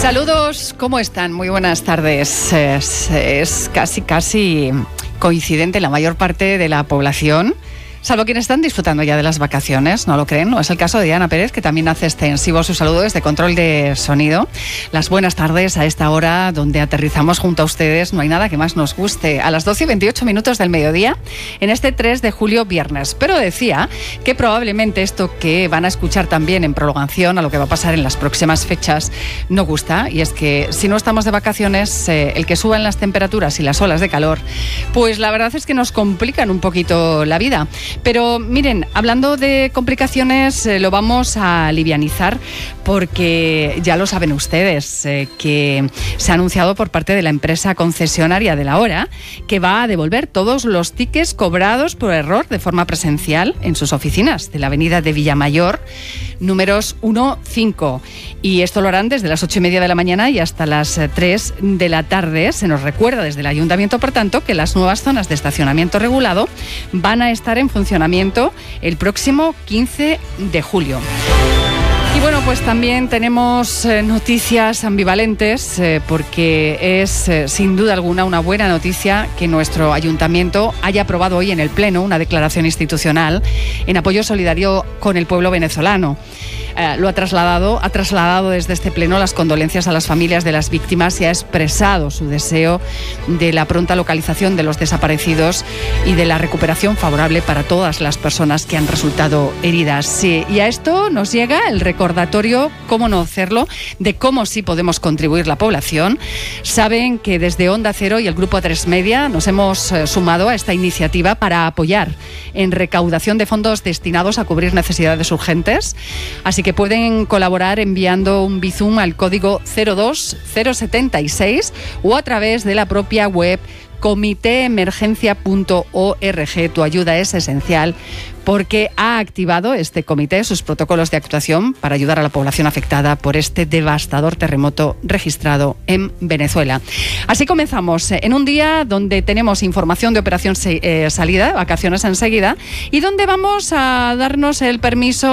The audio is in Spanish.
Saludos, ¿cómo están? Muy buenas tardes. Es casi coincidente la mayor parte de la población, salvo quienes están disfrutando ya de las vacaciones, ¿no lo creen? No es el caso de Diana Pérez, que también hace extensivo su saludo desde control de sonido. Las buenas tardes a esta hora donde aterrizamos junto a ustedes. No hay nada que más nos guste. A las 12:28 del mediodía, en este 3 de julio, viernes. Pero decía que probablemente esto que van a escuchar también en prolongación a lo que va a pasar en las próximas fechas no gusta. Y es que si no estamos de vacaciones, el que suban las temperaturas y las olas de calor, pues la verdad es que nos complican un poquito la vida. Pero miren, hablando de complicaciones, lo vamos a livianizar porque ya lo saben ustedes, que se ha anunciado por parte de la empresa concesionaria de la hora que va a devolver todos los tickets cobrados por error de forma presencial en sus oficinas de la avenida de Villamayor, números 1-5. Y esto lo harán desde las 8:30 de la mañana y hasta las 3 de la tarde. Se nos recuerda desde el ayuntamiento, por tanto, que las nuevas zonas de estacionamiento regulado van a estar en funcionamiento el próximo 15 de julio. Y bueno, pues también tenemos noticias ambivalentes porque es sin duda alguna una buena noticia que nuestro ayuntamiento haya aprobado hoy en el Pleno una declaración institucional en apoyo solidario con el pueblo venezolano. Ha trasladado desde este Pleno las condolencias a las familias de las víctimas y ha expresado su deseo de la pronta localización de los desaparecidos y de la recuperación favorable para todas las personas que han resultado heridas. Sí, y a esto nos llega el recordatorio, cómo no hacerlo, de cómo sí podemos contribuir la población. Saben que desde Onda Cero y el Grupo A3 Media nos hemos sumado a esta iniciativa para apoyar en recaudación de fondos destinados a cubrir necesidades urgentes. Así que pueden colaborar enviando un Bizum al código 02076 o a través de la propia web comitéemergencia.org. Tu ayuda es esencial porque ha activado este comité sus protocolos de actuación para ayudar a la población afectada por este devastador terremoto registrado en Venezuela. Así comenzamos en un día donde tenemos información de operación salida, vacaciones enseguida, y donde vamos a darnos el permiso